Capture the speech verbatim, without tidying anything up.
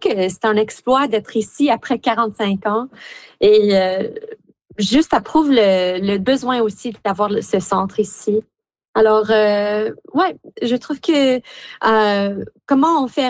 que c'est un exploit d'être ici après quarante-cinq ans. Et euh, juste, ça prouve le, le besoin aussi d'avoir le- ce centre ici. Alors, euh, ouais, je trouve que euh, comment on fait